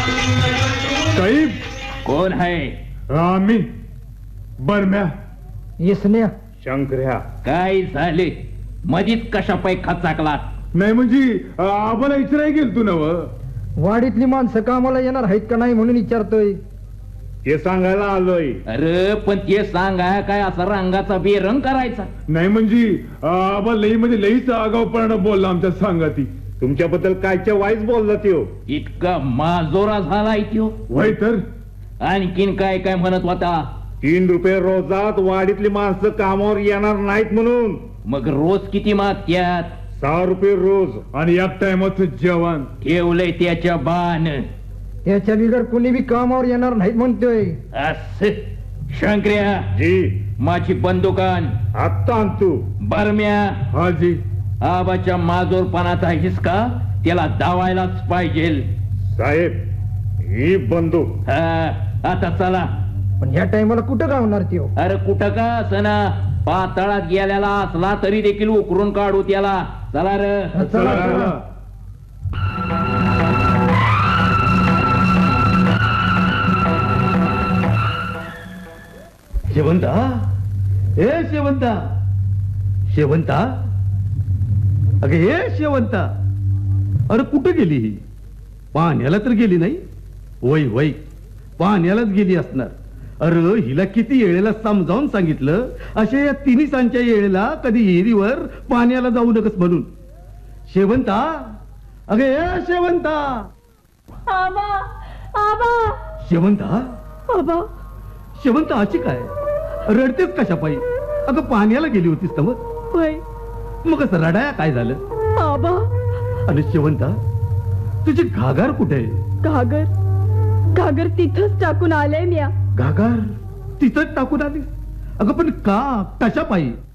साहेब कोण आहे? आम्ही बरम्या येसन्या शंकर्या. काय झाले? मधीच कशा पाय खचाकलात? नाही म्हणजे आम्हाला इचराय गेल तू नव. वाडीतली माणसं कामाला येणार आहेत का नाही म्हणून विचारतोय. ते सांगायला आलोय. अरे पण ते सांगा काय असा रंगाचा बेरंग करायचा? नाही म्हणजे आबा लई म्हणजे लईच आगाऊपणा बोलला आमच्या सांगाती. तुमच्याबद्दल कायच्या वाईच बोलला त्यो. इतका माजोरा झालाय त्यो. वय तर आणखीन काय काय म्हणत होता? 3 रुपये रोजात वाडीतली माणसं कामावर येणार नाहीत म्हणून. मग रोज किती मागत्यात? 6 रुपये रोज आणि एक टायमाचं जेवण. ठेवलंय त्याच्या बाण. त्याच्या बिगर कुणी बी कामावर येणार नाहीत म्हणतोय. असं शंकर्या जी माझी बंदूक आण. आत्ता आणतो. बरम्या हा जी. आबाच्या माजोरपणाचा हिसका त्याला दावायलाच पाहिजे. साहेब ही बंदूक. आता चला. पण ह्या टायमाला कुठं गावणार त्यो? अरे कुठं का असना पातळात गेलेला असला तरी देखील उकरून काढू त्याला. चला रे. चला, चला. शेवंता, ए शेवंता, शेवंता, अगे ए शेवंता, अरे कुठं गेली ही? पाण्याला तर गेली नाही? वय वय पाण्यालाच गेली असणार. अरे हिला किती येळेला समजावून सांगितलं अशा या तिन्हीसांच्या येळेला कधी विहिरीवर पाण्याला जाऊ नकस म्हणून. शेवंता, अगे ए शेवंता, आबा, आबा, शेवंता, आबा, शेवंता अशी काय रडतेस कशा पायी? अगं पाण्याला गेली होतीस तर होय. मग असं रडाया काय झालं? आबा, आणि शेवंता तुझी घागर कुठे आहे? घागर, घागर तिथंच टाकून आले म्या. घागर तिथंच टाकून आलीस? अगं पण का? कशा पायी?